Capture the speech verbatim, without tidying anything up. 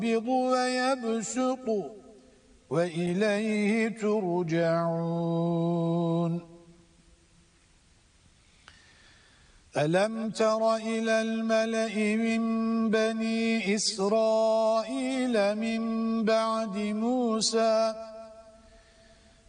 يقبض ويبسط وإليه ترجعون ألم تر إلى الملأ من بني إسرائيل من بعد موسى